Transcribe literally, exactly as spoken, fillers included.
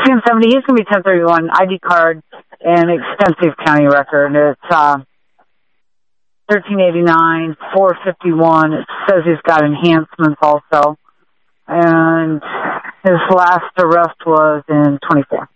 ten seventy, he's going to be ten thirty-one, I D card, and extensive county record. It's uh, thirteen eighty-nine, four fifty-one. It says he's got enhancements also. And his last arrest was in twenty-four.